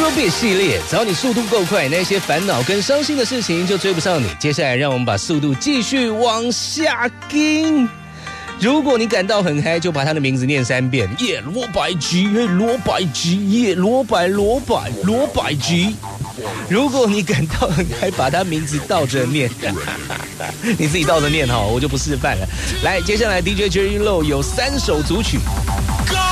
Eurobeat 系列，只要你速度够快，那些烦恼跟伤心的事情就追不上你。接下来，让我们把速度继续往下跟。如果你感到很嗨，就把他的名字念3遍，耶罗百吉，耶罗百吉，耶罗百吉。如果你感到很嗨，把他名字倒着念，你自己倒着念哈，我就不示范了。来，接下来 DJ Jerry Low 有3首组曲，